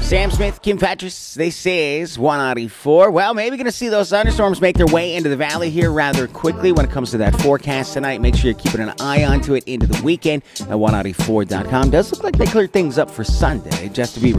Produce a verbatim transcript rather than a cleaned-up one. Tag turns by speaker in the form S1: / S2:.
S1: Sam Smith, Kim Petras, this is one ninety-four. Well, maybe going to see those thunderstorms make their way into the valley here rather quickly when it comes to that forecast tonight. Make sure you're keeping an eye onto it into the weekend at one ninety-four dot com. Does look like they cleared things up for Sunday, just to be